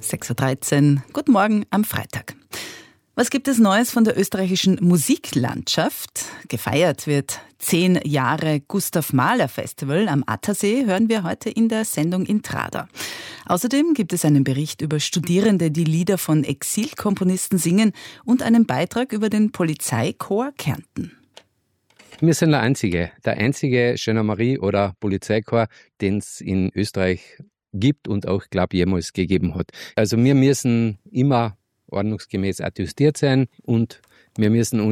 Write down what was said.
6.13 Uhr. Guten Morgen am Freitag. Was gibt es Neues von der österreichischen Musiklandschaft? Gefeiert wird 10 Jahre Gustav Mahler Festival am Attersee, hören wir heute in der Sendung Intrada. Außerdem gibt es einen Bericht über Studierende, die Lieder von Exilkomponisten singen und einen Beitrag über den Polizeichor Kärnten. Wir sind der einzige Gendarmerie- oder Polizeichor, den es in Österreich gibt und auch, glaube ich, jemals gegeben hat. Also wir müssen immer ordnungsgemäß attestiert sein und wir müssen